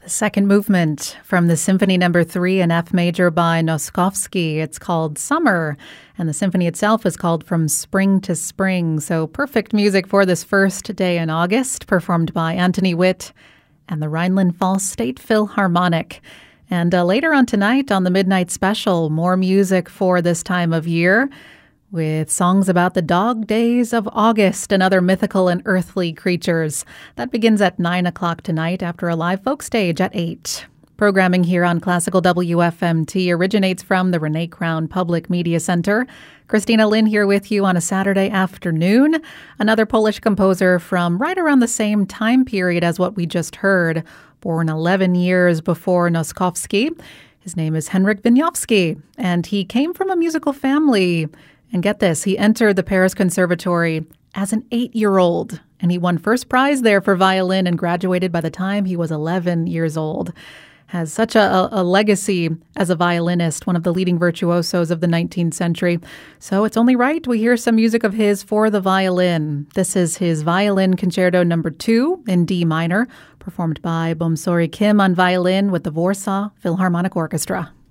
The second movement from the Symphony No. 3 in F major by Noskowski. It's called Summer, and the symphony itself is called From Spring to Spring. So perfect music for this first day in August, performed by Anthony Witt and the Rhineland-Pfalz State Philharmonic. And later on tonight on the Midnight Special, more music for this time of year, with songs about the dog days of August and other mythical and earthly creatures. That begins at 9 o'clock tonight after a live folk stage at 8. Programming here on Classical WFMT originates from the Renee Crown Public Media Center. Christina Lynn here with you on a Saturday afternoon. Another Polish composer from right around the same time period as what we just heard, born 11 years before Noskowski. His name is Henryk Wieniawski, and he came from a musical family. And get this, he entered the Paris Conservatory as an 8-year-old, and he won first prize there for violin and graduated by the time he was 11 years old. Has such a legacy as a violinist, one of the leading virtuosos of the 19th century. So it's only right we hear some music of his for the violin. This is his Violin Concerto No. 2 in D minor, performed by Bomsori Kim on violin with the Warsaw Philharmonic Orchestra.